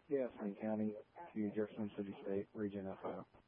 Yes, Lee County to Jefferson City State, Region FO.